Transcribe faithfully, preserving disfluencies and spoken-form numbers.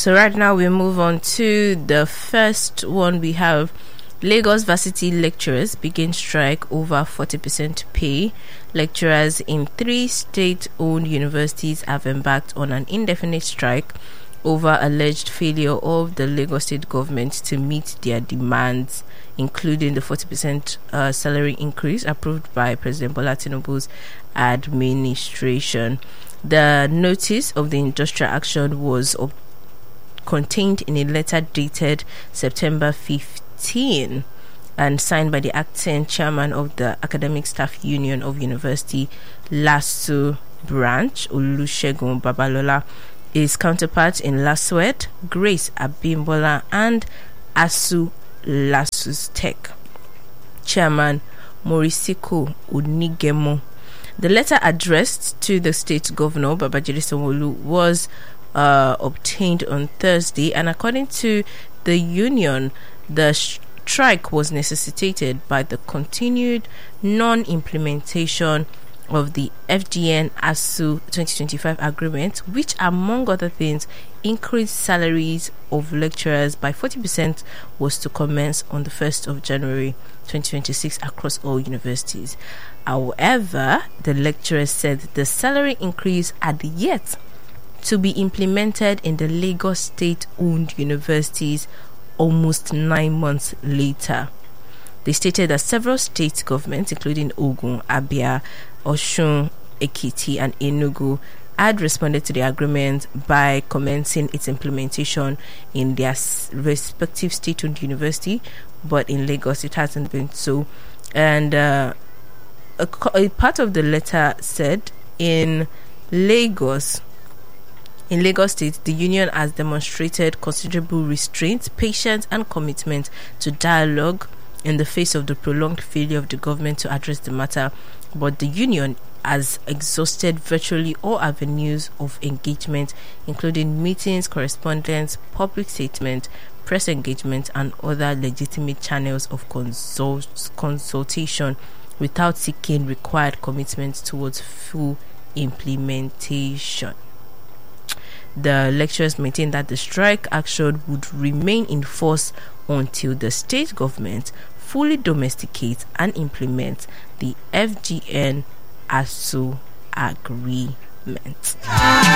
So right now we move on to the first one. We have Lagos varsity lecturers begin strike over forty percent pay. Lecturers in three state-owned universities have embarked on an indefinite strike over alleged failure of the Lagos state government to meet their demands, including the forty percent uh, salary increase approved by President Bola Tinubu's administration. The notice of the industrial action was ob- contained in a letter dated September fifteenth and signed by the acting chairman of the Academic Staff Union of University LASU branch, Olusegun Babalola, his counterparts in LASUET, Grace Abimbola, and ASU LASU's Tech chairman Morisiko Onigemo. The letter addressed to the state governor Babajide Sanwo-Olu was uh, obtained on Thursday, and according to the union, the strike was necessitated by the continued non-implementation of the F G N ASU twenty twenty-five agreement, which among other things increased salaries of lecturers by forty percent, was to commence on the first of January twenty twenty-six across all universities. However, the lecturers said the salary increase had yet to be implemented in the Lagos state-owned universities almost nine months later. They stated that several state governments, including Ogun, Abia, Osun, Ekiti, and Enugu, had responded to the agreement by commencing its implementation in their respective state-owned university, but in Lagos it hasn't been so. And uh, a, a part of the letter said, in Lagos, In Lagos State, the union has demonstrated considerable restraint, patience, and commitment to dialogue in the face of the prolonged failure of the government to address the matter, but the union has exhausted virtually all avenues of engagement, including meetings, correspondence, public statements, press engagement, and other legitimate channels of consult- consultation without seeking required commitments towards full implementation. The lecturers maintained that the strike action would remain in force until the state government fully domesticates and implements the F G N ASU agreement.